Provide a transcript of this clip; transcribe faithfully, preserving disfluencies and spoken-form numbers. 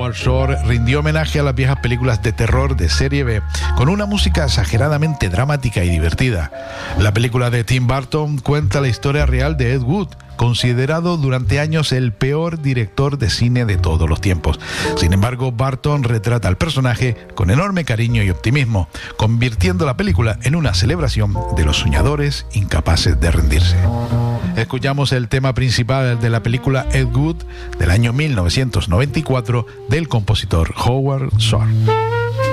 Howard Shore rindió homenaje a las viejas películas de terror de serie B con una música exageradamente dramática y divertida. La película de Tim Burton cuenta la historia real de Ed Wood, considerado durante años el peor director de cine de todos los tiempos. Sin embargo, Burton retrata al personaje con enorme cariño y optimismo, convirtiendo la película en una celebración de los soñadores incapaces de rendirse. Escuchamos el tema principal de la película Ed Wood del año mil novecientos noventa y cuatro del compositor Howard Shore.